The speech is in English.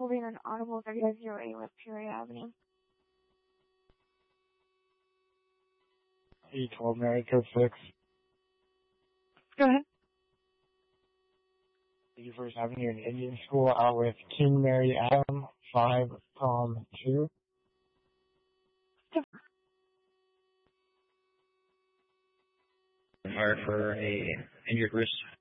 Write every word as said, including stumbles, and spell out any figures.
pulled in an audible thirty-five oh eight West Peoria Avenue. E twelve Mary Code six. Go ahead. eighty-first Avenue in Indian School out with King Mary Adam, five Tom two. Are for a injured wrist